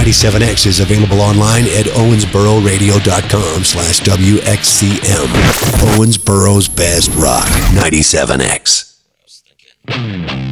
97X is available online at owensbororadio.com/WXCM. Owensboro's best rock, 97X.